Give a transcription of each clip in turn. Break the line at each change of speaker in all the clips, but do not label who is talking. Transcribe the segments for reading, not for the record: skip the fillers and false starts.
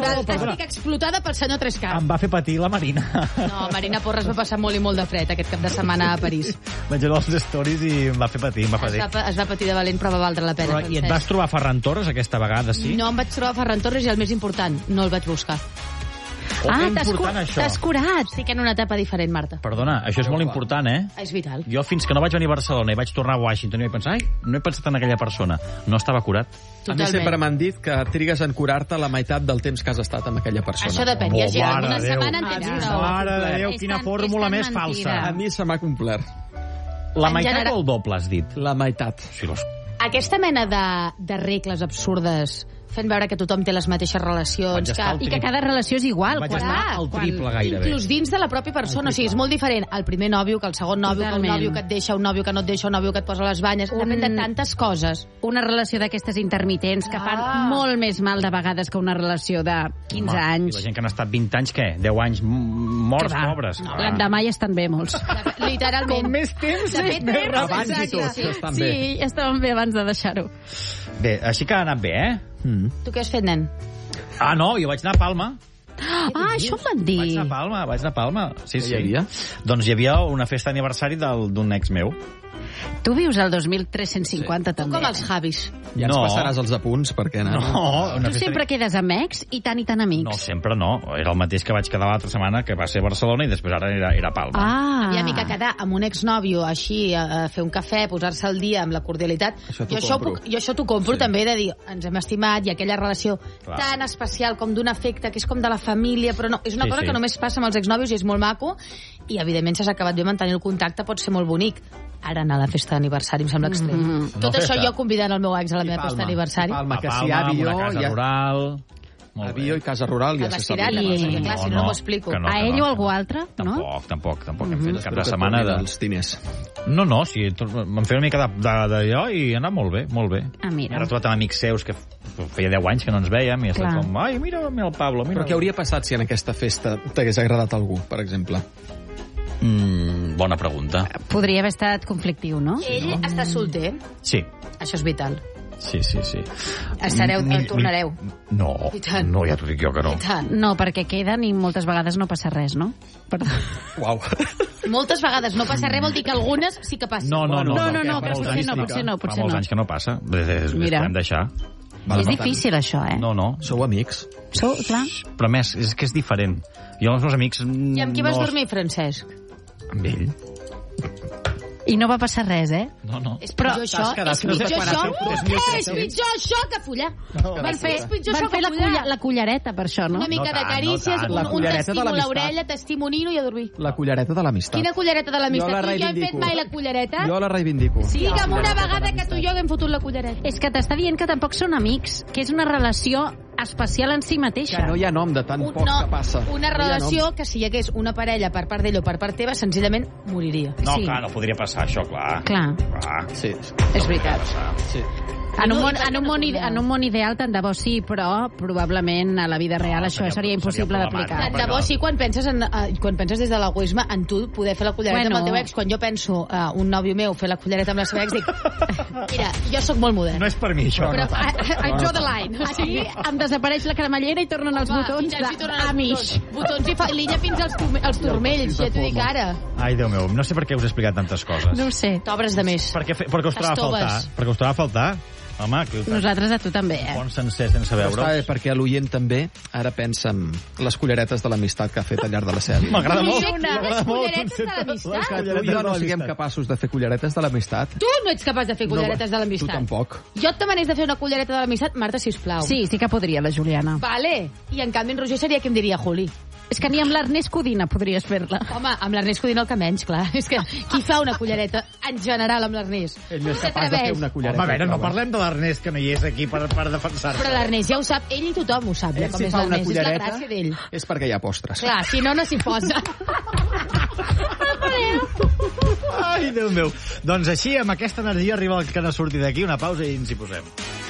Estic explotada pel senyor Trescar.
Em va fer patir la Marina.
No, Marina Porres va passar molt i molt de fred aquest cap de setmana a París.
Vaig veure els stories i em va fer patir,
Es va patir de valent, però va valdre la pena.
I et vas trobar Ferran Torres aquesta vegada, sí?
No em vaig trobar Ferran Torres i el més important, no el vaig buscar.
T'has
curat. Estic en una etapa diferent, Marta.
Perdona, això és molt important, eh?
És vital.
Jo fins que no vaig venir a Barcelona i vaig tornar a Washington i vaig pensar, no he pensat en aquella persona. No estava curat.
A mi sempre m'han dit que trigues en curar-te la meitat del temps que has estat amb aquella persona.
Això depèn. Hi ha gent una setmana en tens prou.
Mare de Déu, quina fórmula més falsa.
A mi se m'ha complert.
La meitat o el doble, has dit?
La meitat.
Aquesta mena de regles absurdes fent veure que tothom té les mateixes relacions
i que cada relació és igual.
Vaig estar al triple gairebé.
Inclús dins de la pròpia persona. O sigui, és molt diferent el primer nòvio que el segon nòvio, que un nòvio que et deixa, un nòvio que no et deixa, un nòvio que et posa les banyes. Depèn de tantes coses.
Una relació d'aquestes intermitents que fan molt més mal de vegades que una relació de 15 anys.
I la gent que han estat 20 anys, què? 10 anys morts, pobres.
L'endemà ja estan bé, molts.
Literalment.
Com més temps, més
abans i tot, estan bé.
Sí, estaven bé abans de deixar-ho.
Bé, així que ha anat bé, eh?
Tu què has fet, nen?
No, jo vaig anar a Palma.
Això em van dir.
Vaig anar a Palma. Sí.
Hi havia?
Doncs hi havia una festa d'aniversari d'un ex meu.
Tu vius al 2350, també.
Com els Javis.
Ja ens passaràs els apunts, perquè anar.
No,
tu sempre quedes amb ex i tan amics.
No, sempre no. Era el mateix que vaig quedar l'altra setmana, que va ser a Barcelona, i després ara era a Palma.
Havia mica quedar amb un exnòvio així, a fer un cafè, posar-se al dia amb la cordialitat. Jo això t'ho compro també, de dir, ens hem estimat, i aquella relació tan especial com d'un afecte, que és com de la família, però no, és una cosa que només passa amb els exnòvios i és molt maco, i evidentment s'ha acabat bé mantenir el contacte, pot ser molt bonic. Ara anar a la festa d'aniversari em sembla extrem. Tot això jo convidant el meu ex a la meva festa d'aniversari.
Palma, que si hi ha avió...
Una casa rural...
Avió i casa rural ja se sap.
Clar, si no m'ho explico.
A ell o algú altre, no?
Tampoc. Hem fet cap de setmana
dels diners.
No, sí, m'han fet una mica d'allò i ha anat molt bé, molt bé.
Mira.
He retrobat amb amics seus que feia 10 anys que no ens vèiem i ha estat com, ai, mira el Pablo.
Però què hauria passat si en aquesta festa t'hagués agradat algú, per exemple?
Bona pregunta.
Podria haver estat conflictiu, no?
Ell està solter?
Sí.
Això és vital.
Sí.
Tornareu?
No, ja t'ho dic jo que no.
No, perquè queden i moltes vegades no passa res, no? Perdó.
Uau.
Moltes vegades no passa res, vol dir que algunes sí que passa.
No,
que potser no.
Fa molts anys que no passa.
Mira.
Podem deixar.
És difícil, això, eh?
No.
Sou amics?
Clar.
Però més, és que és diferent. Jo amb els meus amics...
I amb qui vas dormir, Francesc?
Amb ell.
I no va passar res, eh?
No.
És pitjor això que follar. Van fer
la cullereta per això, no?
Una mica de carícies, un t'estimo l'orella, t'estimo Nino i a dormir.
La cullereta de l'amistat.
Quina cullereta de l'amistat? Tu i jo hem fet mai la cullereta?
Jo la reivindico.
Digue'm una vegada que tu i jo hem fotut la cullereta.
És que t'està dient que tampoc són amics, que és una relació especial en si mateixa.
Que no hi ha nom de tan poc que passa.
Una relació que si hi hagués una parella per part d'ell o per part teva, senzillament moriria.
No, clar, no podria passar això, clar.
Sí.
És veritat.
Sí.
En un món ideal, tant de bo sí, però probablement a la vida real això seria impossible d'aplicar.
Tant de bo sí, quan penses des de l'egoisme en tu poder fer la cullereta amb el teu ex. Quan jo penso un nòvio meu fer la cullereta amb la seva ex, dic, mira, jo sóc molt modern.
No és per mi, això.
Però I draw the line.
Aquí em desapareix la cremallera i tornen els botons d'Amish.
Botons i faldilla fins als turmells, ja t'ho dic ara.
Ai, Déu meu, no sé per què us he explicat tantes coses.
No ho sé.
T'obres de més.
Perquè us trobava a faltar. Home,
nosaltres a tu també, eh?
Bon sencer sense veure.
Està bé, perquè l'oient també ara pensa en les culleretes de l'amistat que ha fet al llarg de la seva vida.
M'agrada molt.
Culleretes de l'amistat?
Que tu i jo no siguem capaços de fer culleretes de l'amistat.
Tu no ets capaç de fer culleretes de l'amistat.
Tu tampoc.
Jo et demanés de fer una cullereta de l'amistat, Marta, sisplau.
Sí que podria, la Juliana.
Vale. I en canvi en Roger seria qui em diria Juli.
És que ni amb l'Ernest Codina podries fer-la.
Home, amb l'Ernest Codina el que menys, clar. És que qui fa una cullereta en general amb l'Ernest?
Ell no és capaç de fer una cullereta.
Home, a veure, no parlem de l'Ernest, que no hi és aquí per defensar-se.
Però l'Ernest ja ho sap, ell i tothom ho sap.
Ell si fa una cullereta és perquè hi ha postres.
Clar, si no s'hi posa.
Ai, Déu meu. Doncs així, amb aquesta energia arriba el que no surti d'aquí, una pausa i ens hi posem.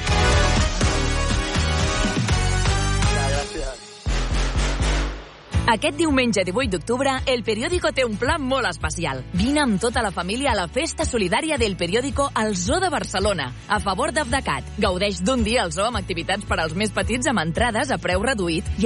Aquest diumenge 18 d'octubre, El Periódico té un pla molt especial. Vine amb tota la família a la festa solidària del Periódico al Zoo de Barcelona, a favor d'Abdecat. Gaudeix d'un dia al zoo amb activitats per als més petits amb entrades a preu reduït i